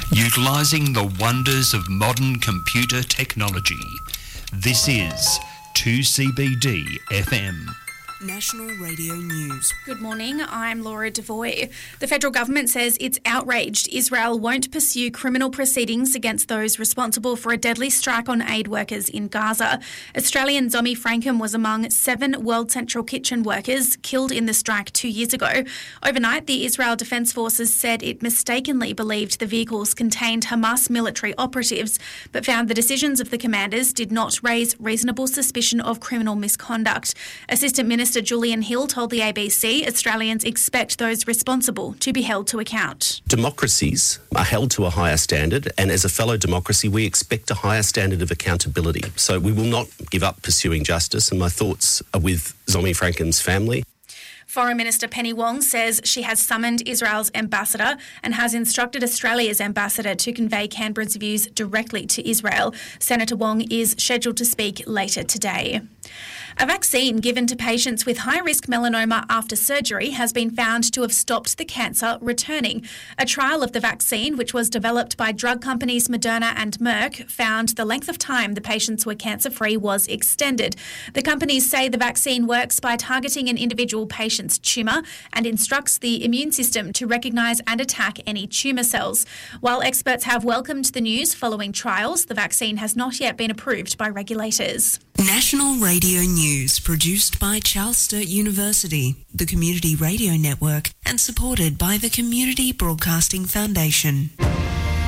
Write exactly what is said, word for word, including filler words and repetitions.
Utilising the wonders of modern computer technology. This is two C B D F M. National Radio News. Good morning, I'm Laura Devoy. The federal government says it's outraged Israel won't pursue criminal proceedings against those responsible for a deadly strike on aid workers in Gaza. Australian Zomi Frankham was among seven World Central Kitchen workers killed in the strike two years ago. Overnight, the Israel Defence Forces said it mistakenly believed the vehicles contained Hamas military operatives, but found the decisions of the commanders did not raise reasonable suspicion of criminal misconduct. Assistant Minister Minister Julian Hill told the A B C Australians expect those responsible to be held to account. Democracies are held to a higher standard, and as a fellow democracy, we expect a higher standard of accountability. So we will not give up pursuing justice, and my thoughts are with Zomi Frankham's family. Foreign Minister Penny Wong says she has summoned Israel's ambassador and has instructed Australia's ambassador to convey Canberra's views directly to Israel. Senator Wong is scheduled to speak later today. A vaccine given to patients with high-risk melanoma after surgery has been found to have stopped the cancer returning. A trial of the vaccine, which was developed by drug companies Moderna and Merck, found the length of time the patients were cancer-free was extended. The companies say the vaccine works by targeting an individual patient's tumour and instructs the immune system to recognise and attack any tumour cells. While experts have welcomed the news following trials, the vaccine has not yet been approved by regulators. National Radio News, produced by Charles Sturt University, the Community Radio Network, and supported by the Community Broadcasting Foundation.